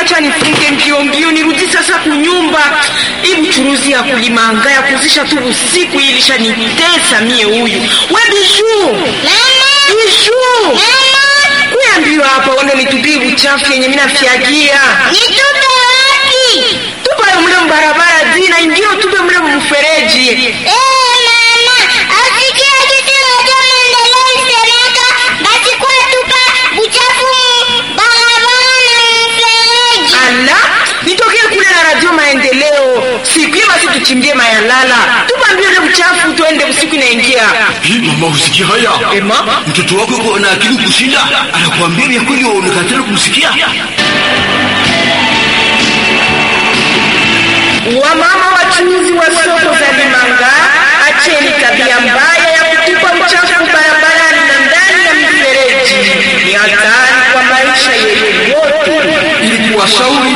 acha nifunge mbio nirudi sasa kunyumba. Hii mchuruzi ya kulimanga ya kuzisha tu usiku ilisha nitesa mie huyu. We Bijou. Mama. Bijou. Mama. Kuambiwa hapa wale nitupie uchafu yenye mimi nafiagia. Nitupe wapi? Tupa mle barabara dina ingio tupe mle mfereji. Mama, asikia kitu moja maendeleo isemeka basi kwa tupa uchafu barabara na mfereji. Ala, nitokee kule na radio Maendeleo. Siku hiyo basi tuchimbie mayalala. Tupa mbio ile uchafu tuende usiku inaingia. Hii mama usikia haya? Mama, mtoto wako yuko na akili kushinda, anakuambia vya kweli unakatana kumsikia. Wamama wachuuzi wa soko za Limanga, acheni tabia mbaya ya kutupa uchafu barabarani na ndani ya mifereji. Ni hatari kwa maisha yetu yote. Ili kuwashauri